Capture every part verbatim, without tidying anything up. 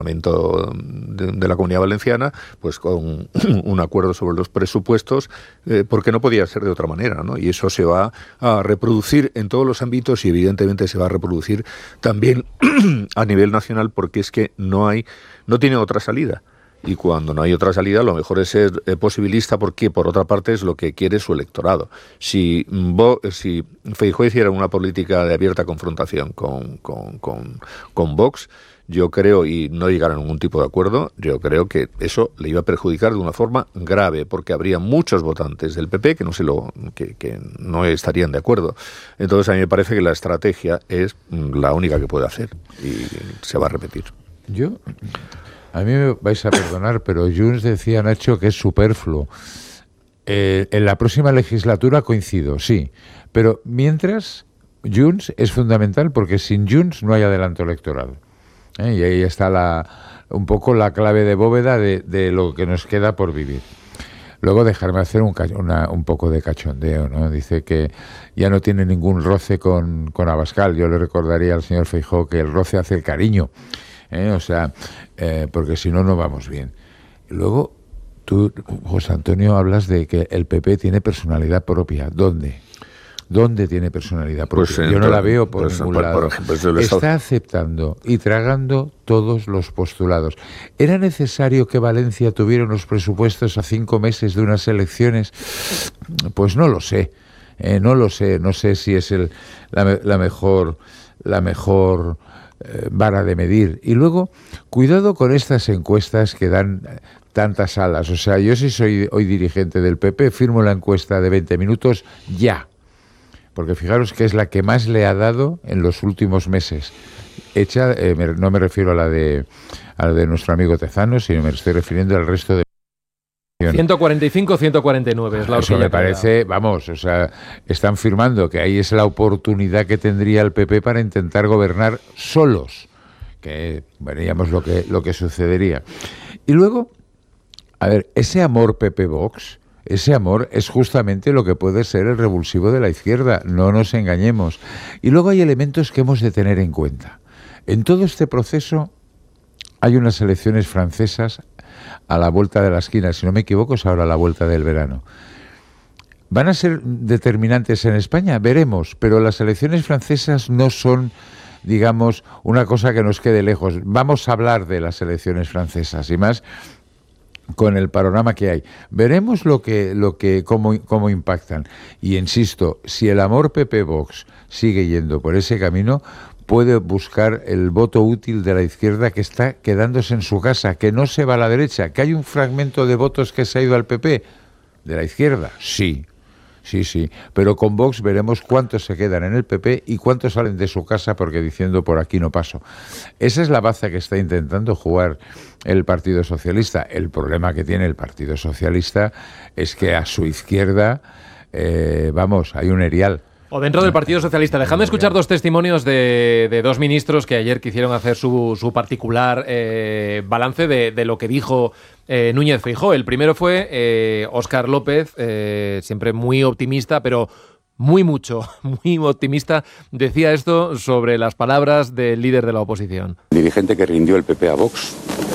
De, de la Comunidad Valenciana, pues con un acuerdo sobre los presupuestos, eh, porque no podía ser de otra manera, ¿no? Y eso se va a reproducir en todos los ámbitos y evidentemente se va a reproducir también a nivel nacional, porque es que no hay, no tiene otra salida. Y cuando no hay otra salida, lo mejor es ser eh, posibilista, porque por otra parte es lo que quiere su electorado. Si, Bo, si Feijóo hiciera una política de abierta confrontación con, con, con, con Vox, yo creo, y no llegar a ningún tipo de acuerdo, yo creo que eso le iba a perjudicar de una forma grave, porque habría muchos votantes del P P que no se lo que, que no estarían de acuerdo. Entonces a mí me parece que la estrategia es la única que puede hacer y se va a repetir. Yo, a mí me vais a perdonar, pero Junts decía, Nacho, que es superfluo. Eh, en la próxima legislatura coincido, sí, pero mientras Junts es fundamental, porque sin Junts no hay adelanto electoral. ¿Eh? Y ahí está la, un poco la clave de bóveda de, de lo que nos queda por vivir. Luego dejarme hacer un, una, un poco de cachondeo, ¿no? Dice que ya no tiene ningún roce con, con Abascal. Yo le recordaría al señor Feijóo que el roce hace el cariño, ¿eh? O sea, eh, porque si no, no vamos bien. Luego, tú, José Antonio, hablas de que el P P tiene personalidad propia. ¿Dónde? ¿Dónde tiene personalidad propia? Pues, Yo no la veo por pues, ningún por, lado. Por ejemplo, está aceptando y tragando todos los postulados. ¿Era necesario que Valencia tuviera unos presupuestos a cinco meses de unas elecciones? Pues no lo sé. Eh, no lo sé. No sé si es el, la, la mejor, la mejor eh, vara de medir. Y luego, cuidado con estas encuestas que dan tantas alas. O sea, yo si soy hoy dirigente del P P, firmo la encuesta de veinte minutos ya. Porque fijaros que es la que más le ha dado en los últimos meses. Hecha, eh, me, no me refiero a la de a la de nuestro amigo Tezano, sino me estoy refiriendo al resto de... ciento cuarenta y cinco, ciento cuarenta y nueve es la Eso me parece, vamos, o sea, están firmando que ahí es la oportunidad que tendría el P P para intentar gobernar solos, que veríamos lo que, lo que sucedería. Y luego, a ver, ese amor P P-Vox... Ese amor es justamente lo que puede ser el revulsivo de la izquierda, no nos engañemos. Y luego hay elementos que hemos de tener en cuenta. En todo este proceso hay unas elecciones francesas a la vuelta de la esquina, si no me equivoco es ahora a la vuelta del verano. ¿Van a ser determinantes en España? Veremos, pero las elecciones francesas no son, digamos, una cosa que nos quede lejos. Vamos a hablar de las elecciones francesas y más con el panorama que hay. Veremos lo que, lo que, cómo, cómo impactan. Y insisto, si el amor P P-Vox sigue yendo por ese camino, puede buscar el voto útil de la izquierda que está quedándose en su casa, que no se va a la derecha, que hay un fragmento de votos que se ha ido al P P, de la izquierda, sí. Sí, sí, pero con Vox veremos cuántos se quedan en el P P y cuántos salen de su casa porque diciendo por aquí no paso. Esa es la baza que está intentando jugar el Partido Socialista. El problema que tiene el Partido Socialista es que a su izquierda, eh, vamos, hay un erial. O dentro del Partido Socialista. Dejadme escuchar dos testimonios de, de dos ministros que ayer quisieron hacer su, su particular eh, balance de, de lo que dijo eh, Núñez Feijóo. El primero fue eh, Óscar López, eh, siempre muy optimista, pero muy mucho, muy optimista. Decía esto sobre las palabras del líder de la oposición. Dirigente que rindió el P P a Vox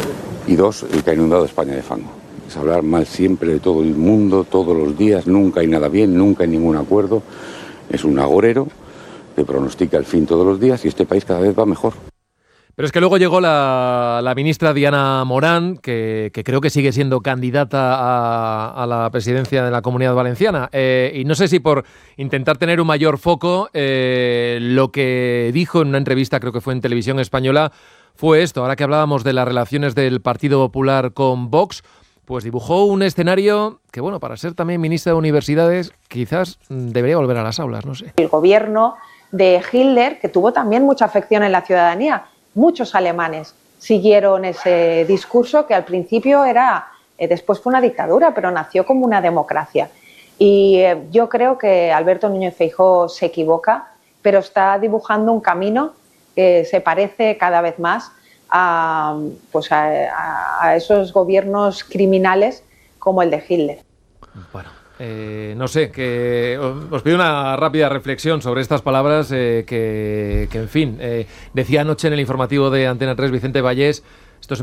y dos, el que ha inundado España de fango. Es hablar mal siempre de todo el mundo, todos los días, nunca hay nada bien, nunca hay ningún acuerdo. Es un agorero que pronostica el fin todos los días y este país cada vez va mejor. Pero es que luego llegó la, la ministra Diana Morán, que, que creo que sigue siendo candidata a, a la presidencia de la Comunidad Valenciana. Eh, y no sé si por intentar tener un mayor foco, eh, lo que dijo en una entrevista, creo que fue en Televisión Española, fue esto. Ahora que hablábamos de las relaciones del Partido Popular con Vox, pues dibujó un escenario que, bueno, para ser también ministra de Universidades, quizás debería volver a las aulas, no sé. El gobierno de Hitler, que tuvo también mucha afección en la ciudadanía, muchos alemanes siguieron ese discurso que al principio era, eh, después fue una dictadura, pero nació como una democracia. Y eh, yo creo que Alberto Núñez Feijóo se equivoca, pero está dibujando un camino que se parece cada vez más A, pues a, a esos gobiernos criminales como el de Hitler. Bueno, eh, no sé, que os pido una rápida reflexión sobre estas palabras eh, que, que, en fin, eh, decía anoche en el informativo de Antena tres Vicente Vallés